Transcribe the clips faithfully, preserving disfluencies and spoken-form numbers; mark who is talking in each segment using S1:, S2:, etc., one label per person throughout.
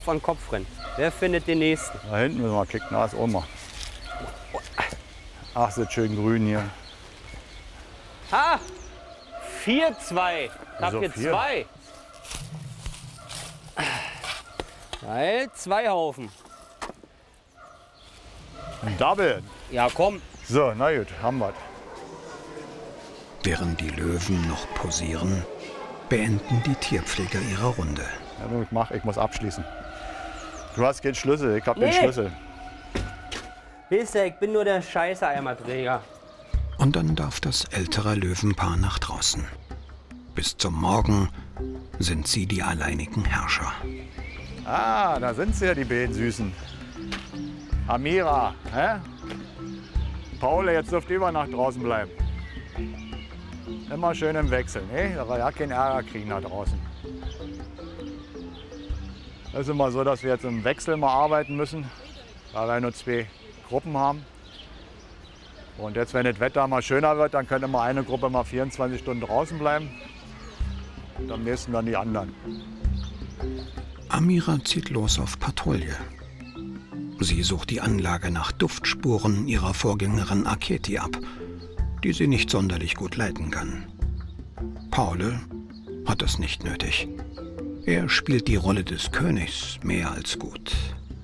S1: von Kopf rennen. Wer findet den nächsten?
S2: Da hinten müssen wir mal kicken, da ist Oma. Ach, ist das schön grün hier.
S1: Ha! vier zwei. Ich hab
S2: Wieso
S1: hier
S2: vier?
S1: zwei. Geil, zwei Haufen.
S2: Ein Double.
S1: Ja, komm.
S2: So, na gut, haben wir.
S3: Während die Löwen noch posieren, beenden die Tierpfleger ihre Runde.
S2: Ja, du, ich mach, ich muss abschließen. Du hast keinen Schlüssel, ich hab
S1: Nee.
S2: den Schlüssel.
S1: Wisst ihr, ich bin nur der Scheiße-Eimerträger.
S3: Und dann darf das ältere Löwenpaar nach draußen. Bis zum Morgen sind sie die alleinigen Herrscher.
S2: Ah, da sind sie ja, die beiden Süßen. Amira, hä? Paul, jetzt dürft ihr mal nach draußen bleiben. Immer schön im Wechsel, ne? Da wir ja keinen Ärger kriegen da draußen. Es ist immer so, dass wir jetzt im Wechsel mal arbeiten müssen, weil wir nur zwei Gruppen haben. Und jetzt, wenn das Wetter mal schöner wird, dann könnte mal eine Gruppe mal vierundzwanzig Stunden draußen bleiben. Und am nächsten dann die anderen.
S3: Amira zieht los auf Patrouille. Sie sucht die Anlage nach Duftspuren ihrer Vorgängerin Aketi ab, die sie nicht sonderlich gut leiten kann. Paul hat es nicht nötig. Er spielt die Rolle des Königs mehr als gut.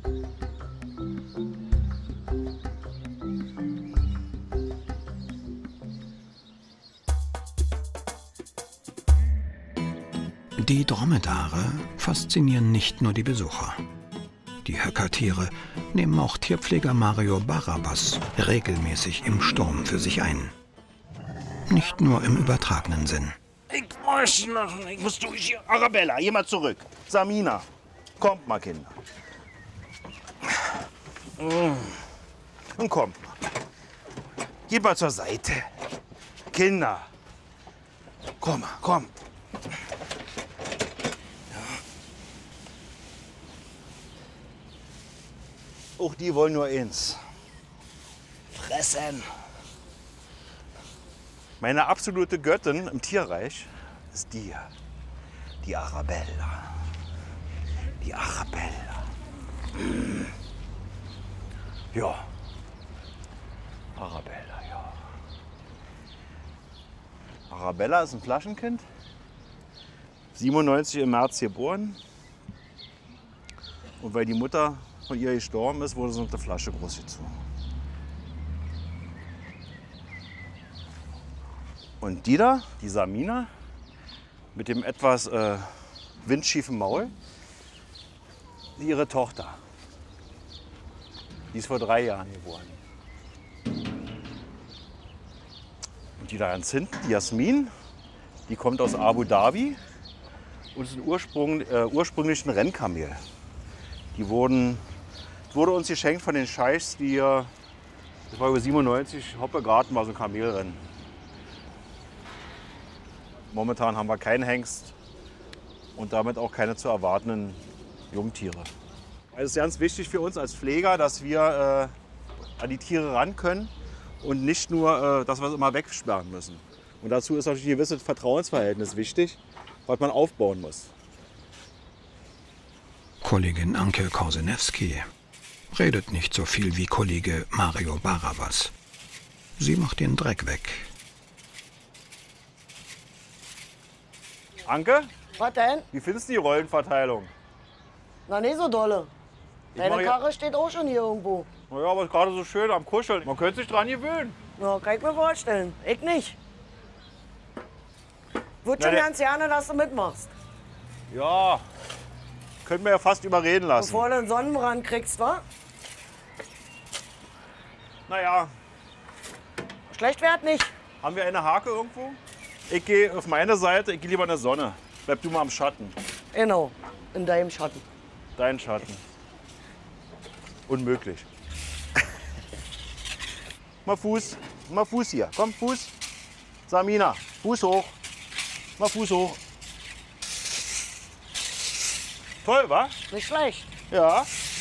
S3: Die Dromedare faszinieren nicht nur die Besucher. Die Höckertiere nehmen auch Tierpfleger Mario Barabas regelmäßig im Sturm für sich ein. Nicht nur im übertragenen Sinn.
S4: Ich muss noch, ich muss durch hier. Arabella, geh mal zurück. Samina, kommt mal, Kinder. Und kommt mal. Geht mal zur Seite. Kinder, komm mal, komm. Auch die wollen nur eins. Fressen. Meine absolute Göttin im Tierreich ist die hier. Die Arabella. Die Arabella. Mm. Ja. Arabella, ja. Arabella ist ein Flaschenkind. siebenundneunzig im März geboren. Und weil die Mutter von ihr gestorben ist, wurde sie mit der Flasche großgezogen. Und die da, die Samina, mit dem etwas äh, windschiefen Maul, ihre Tochter. Die ist vor drei Jahren geboren. Und die da ganz hinten, die Jasmin, die kommt aus Abu Dhabi und ist ein Ursprung, äh, ursprünglich ein Rennkamel. Die wurden, wurde uns geschenkt von den Scheichs, die hier, das war über siebenundneunzig, Hoppegarten war so ein Kamelrennen. Momentan haben wir keinen Hengst und damit auch keine zu erwartenden Jungtiere. Also es ist ganz wichtig für uns als Pfleger, dass wir äh, an die Tiere ran können und nicht nur, äh, dass wir sie immer wegsperren müssen. Und dazu ist natürlich ein gewisses Vertrauensverhältnis wichtig, was man aufbauen muss.
S3: Kollegin Anke Korsenewski redet nicht so viel wie Kollege Mario Barabas. Sie macht den Dreck weg.
S4: Anke,
S5: Was denn?
S4: wie findest du die Rollenverteilung?
S5: Na, nicht so dolle.
S4: Ich
S5: Deine
S4: mach ja-
S5: Karre steht auch schon hier irgendwo.
S4: Na ja, aber ist gerade so schön am Kuscheln. Man könnte sich dran gewöhnen.
S5: Na, kann ich mir vorstellen. Ich nicht. Würde
S4: Na,
S5: schon
S4: der-
S5: ganz gerne, dass du mitmachst.
S4: Ja, könnten wir ja fast überreden lassen.
S5: Bevor du einen Sonnenbrand kriegst, wa?
S4: Naja,
S5: Schlecht wert nicht.
S4: haben wir eine Hake irgendwo? Ich gehe auf meine Seite, ich gehe lieber in der Sonne. Bleib du mal am Schatten.
S5: Genau, in deinem Schatten.
S4: Dein Schatten. Unmöglich. Mal Fuß. Mal Fuß hier. Komm, Fuß. Samina, Fuß hoch. Mal Fuß hoch. Toll, wa?
S5: Nicht schlecht.
S4: Ja.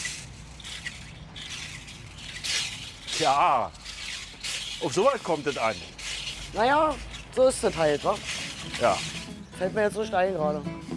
S4: Ja. Auf sowas kommt es an.
S5: Naja, so ist es halt, wa?
S4: Ja.
S5: Fällt mir jetzt so steil gerade.